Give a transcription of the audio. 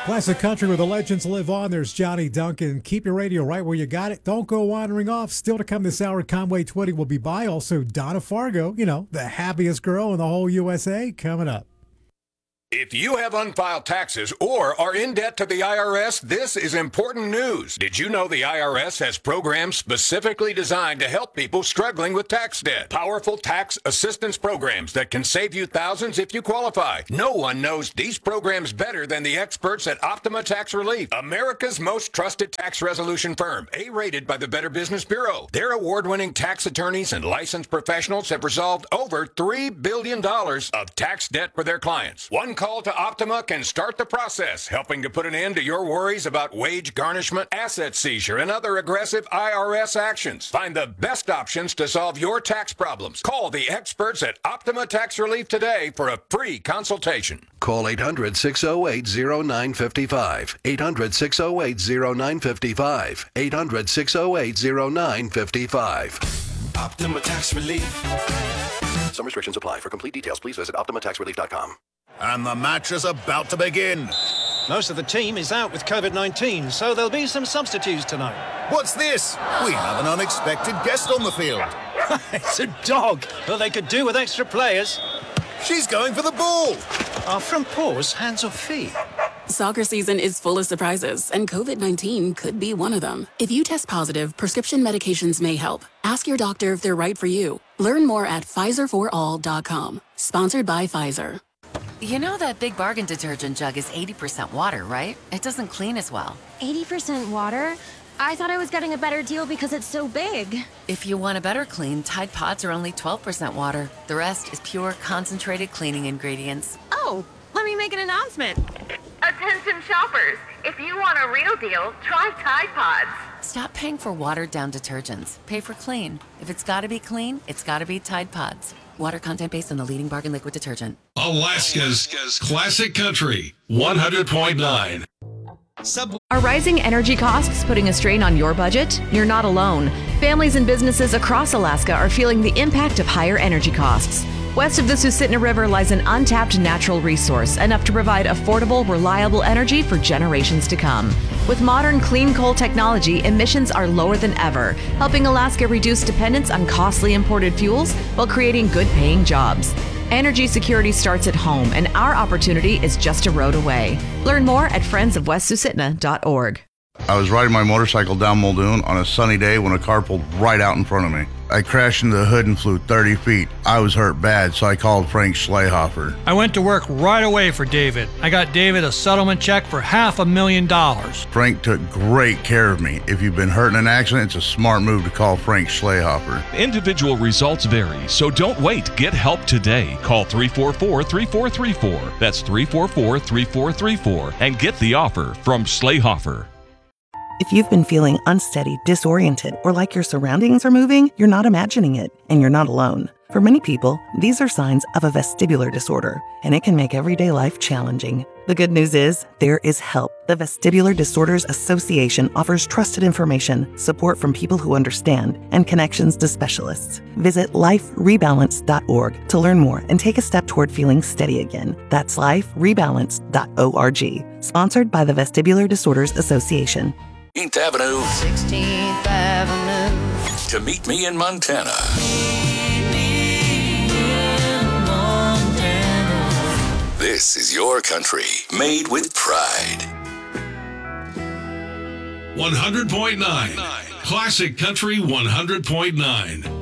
Classic country where the legends live on. There's Johnny Duncan. Keep your radio right where you got it. Don't go wandering off. Still to come this hour, Conway Twitty will be by. Also, Donna Fargo, the happiest girl in the whole USA, coming up. If you have unfiled taxes or are in debt to the IRS, this is important news. Did you know the IRS has programs specifically designed to help people struggling with tax debt? Powerful tax assistance programs that can save you thousands if you qualify. No one knows these programs better than the experts at Optima Tax Relief, America's most trusted tax resolution firm, A-rated by the Better Business Bureau. Their award-winning tax attorneys and licensed professionals have resolved over $3 billion of tax debt for their clients. One call to Optima can start the process, helping to put an end to your worries about wage garnishment, asset seizure, and other aggressive IRS actions. Find the best options to solve your tax problems. Call the experts at Optima Tax Relief today for a free consultation. Call 800-608-0955. 800-608-0955. 800-608-0955. Optima Tax Relief. Some restrictions apply. For complete details, please visit OptimaTaxRelief.com. And the match is about to begin. Most of the team is out with COVID-19, so there'll be some substitutes tonight. What's this? We have an unexpected guest on the field. It's a dog. Well, they could do with extra players. She's going for the ball. Are front paws hands or feet? Soccer season is full of surprises, and COVID-19 could be one of them. If you test positive, prescription medications may help. Ask your doctor if they're right for you. Learn more at PfizerForAll.com. Sponsored by Pfizer. You know that Big Bargain detergent jug is 80% water, right? It doesn't clean as well. 80% water? I thought I was getting a better deal because it's so big. If you want a better clean, Tide Pods are only 12% water. The rest is pure, concentrated cleaning ingredients. Oh, let me make an announcement. Attention shoppers, if you want a real deal, try Tide Pods. Stop paying for watered-down detergents. Pay for clean. If it's gotta be clean, it's gotta be Tide Pods. Water content based on the leading bargain liquid detergent. Alaska's Classic Country 100.9. Are rising energy costs putting a strain on your budget? You're not alone. Families and businesses across Alaska are feeling the impact of higher energy costs. West of the Susitna River lies an untapped natural resource, enough to provide affordable, reliable energy for generations to come. With modern clean coal technology, emissions are lower than ever, helping Alaska reduce dependence on costly imported fuels while creating good-paying jobs. Energy security starts at home, and our opportunity is just a road away. Learn more at friendsofwestsusitna.org. I was riding my motorcycle down Muldoon on a sunny day when a car pulled right out in front of me. I crashed into the hood and flew 30 feet. I was hurt bad, so I called Frank Schlehofer. I went to work right away for David. I got David a settlement check for $500,000. Frank took great care of me. If you've been hurt in an accident, it's a smart move to call Frank Schlehofer. Individual results vary, so don't wait. Get help today. Call 344-3434. That's 344-3434. And get the offer from Schlehofer. If you've been feeling unsteady, disoriented, or like your surroundings are moving, you're not imagining it, and you're not alone. For many people, these are signs of a vestibular disorder, and it can make everyday life challenging. The good news is, there is help. The Vestibular Disorders Association offers trusted information, support from people who understand, and connections to specialists. Visit liferebalance.org to learn more and take a step toward feeling steady again. That's liferebalance.org. Sponsored by the Vestibular Disorders Association. 16th Avenue. 16th Avenue. To meet me in Montana. This is your country, made with pride. 100.9. Classic Country 100.9.